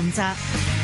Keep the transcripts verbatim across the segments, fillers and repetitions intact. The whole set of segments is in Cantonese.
問責。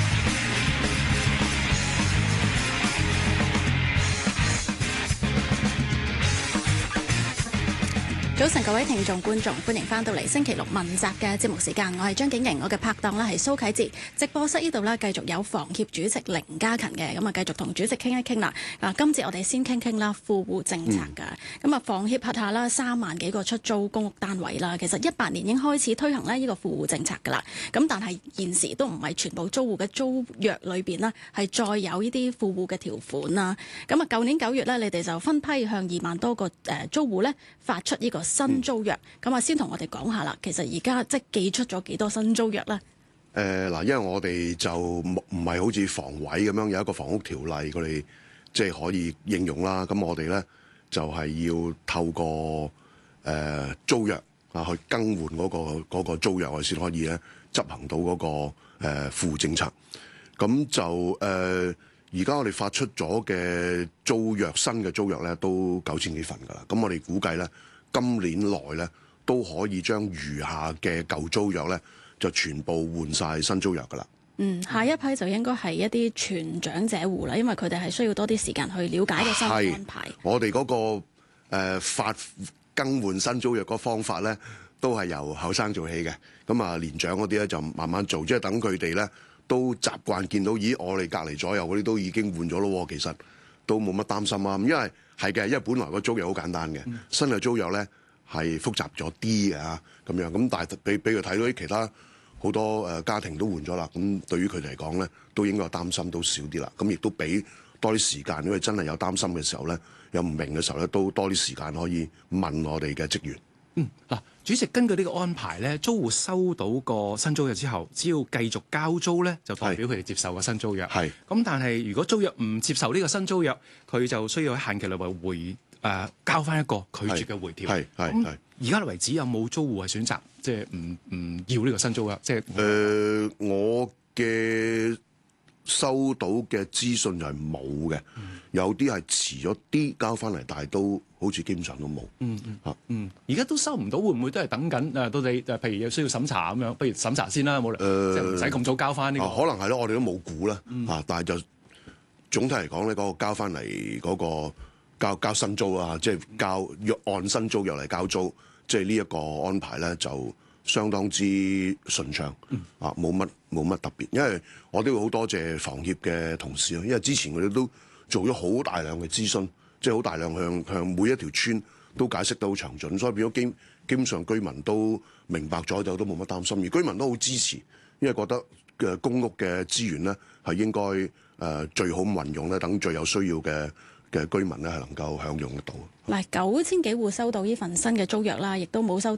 早晨，各位聽眾觀眾，歡迎翻到嚟星期六問責嘅節目時間。我係張景瑩，我嘅拍檔呢係蘇啟智。直播室呢度呢，繼續有房協主席凌嘉勤嘅，咁啊繼續同主席傾一傾啦。嗱，今次我哋先傾傾啦富戶政策㗎。咁啊、嗯，房協轄下啦三萬幾個出租公屋單位啦，其實一八年已經開始推行呢呢個富戶政策㗎啦。咁但係現時都唔係全部租戶嘅租約裏邊呢，係再有呢啲富戶嘅條款啦。咁啊，舊年九月呢，你哋就分批向二萬多個誒租戶呢發出呢個新租約，咁啊、嗯、先同我哋講下啦。其實而家即係寄出咗幾多新租約咧？ 誒嗱、呃，因為我哋就唔唔係好似房委咁樣有一個房屋條例，佢哋即係可以應用啦。咁我哋咧就係、是、要透過誒、呃、租約啊去更換嗰、那個那個租約，我哋先可以咧執行到嗰、那個誒富戶政策。咁就誒而家我哋發出咗嘅租約，新嘅租約咧都九千幾份㗎啦。咁我哋估計咧，今年內咧都可以將餘下嘅舊租約咧就全部換晒新租約噶啦。 嗯，下一批就應該係一啲全長者戶啦，因為佢哋係需要多啲時間去了解個新安排。 我哋嗰、那個誒、呃、發更換新租約嗰方法咧，都係由後生做起嘅。咁啊，年長嗰啲咧就慢慢做，即係等佢哋咧都習慣見到，咦，我哋隔離左右嗰啲都已經換咗咯。其實都冇乜擔心啊，因為係嘅，因為本來個租約好簡單嘅，嗯、新嘅租約咧係複雜咗啲嘅嚇，咁樣咁，但係俾俾佢睇到啲其他好多誒家庭都換咗啦，咁對於佢哋嚟講咧，都應該擔心都少啲啦。咁亦都俾多啲時間，因為真係有擔心嘅時候咧，有唔明嘅時候咧，都多啲時間可以問我哋嘅職員。 嗯，嗱，主席根據呢個安排咧，租戶收到個新租約之後，只要繼續交租咧，就代表佢哋接受個新租約。係。咁但係如果租約唔接受呢個新租約，佢就需要喺限期內回誒、呃、交翻一個拒絕嘅回條。係係係。而家為止有冇租戶係選擇即係唔唔要呢個新租約？即係誒、 呃，我嘅收到嘅資訊就係冇嘅，嗯、有啲係遲咗啲交翻嚟，但係都好似基本上都冇。嗯嗯嚇嗯， 而家都收唔到，會唔會都係等緊誒？到底誒，譬如有需要審查咁樣，不如審查先啦，冇理由即係唔使咁早交翻呢、呢個。 啊、可能係咯，我哋都冇估啦嚇， 嗯、 但係就總體嚟講咧，嗰、嗰個交翻嚟嗰個交交新租啊，即係交約按新租約嚟交租，即係呢一個安排咧就相當之順暢，嗯、啊冇乜冇乜特別，因為我都要好多謝房協嘅同事咯，因為之前佢哋都做咗好大量嘅諮詢，即係好大量向向每一條村都解釋得好詳盡，所以變咗基基本上居民都明白咗，就都冇乜擔心，而居民都好支持，因為覺得嘅公屋嘅資源咧係應該誒、呃、最好咁運用咧，等最有需要嘅嘅居民咧係能夠享用得到。 嗱，九千幾戶收到呢份新嘅租約啦，亦都冇收